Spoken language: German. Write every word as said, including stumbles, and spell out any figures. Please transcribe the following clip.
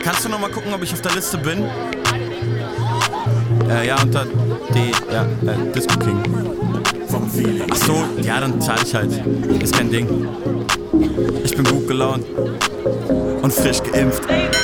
Kannst du noch mal gucken, ob ich auf der Liste bin? Äh, ja, unter D, ja, äh, Disco King. Ach so, ja, dann zahle ich halt. Ist kein Ding. Ich bin gut gelaunt und frisch geimpft.